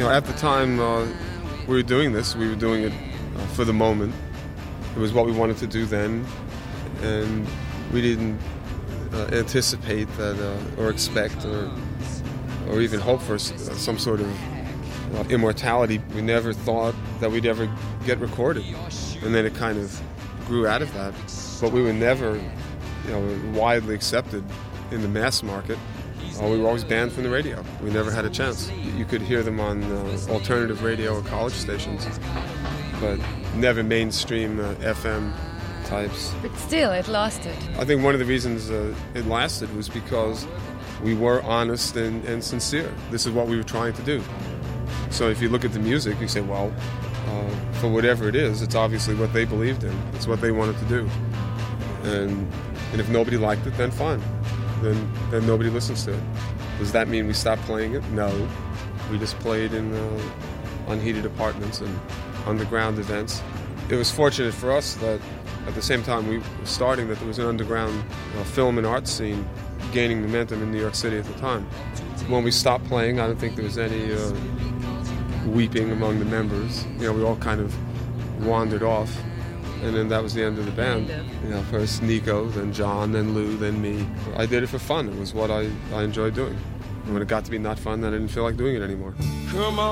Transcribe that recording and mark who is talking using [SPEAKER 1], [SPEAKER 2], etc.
[SPEAKER 1] At the time we were doing this, we were doing it for the moment. It was what we wanted to do then, and we didn't anticipate that or expect or even hope for some sort of immortality. We never thought that we'd ever get recorded, and then it kind of grew out of that. But we were never, widely accepted in the mass market. We were always banned from the radio. We never had a chance. You could hear them on alternative radio or college stations, but never mainstream FM types.
[SPEAKER 2] But still, it lasted.
[SPEAKER 1] I think one of the reasons it lasted was because we were honest and sincere. This is what we were trying to do. So if you look at the music, you say, well, for whatever it is, it's obviously what they believed in. It's what they wanted to do. And if nobody liked it, then fine. Then nobody listens to it. Does that mean we stopped playing it? No. We just played in unheated apartments and underground events. It was fortunate for us that at the same time we were starting, that there was an underground film and art scene gaining momentum in New York City at the time. When we stopped playing, I don't think there was any weeping among the members. We all kind of wandered off. And then that was the end of the band. First Nico, then John, then Lou, then me. I did it for fun. It was what I enjoyed doing. And when it got to be not fun, then I didn't feel like doing it anymore. Come on.